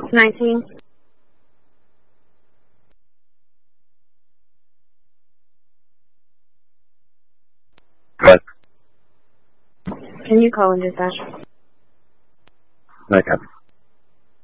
19. What? Can you call in dispatch? Okay.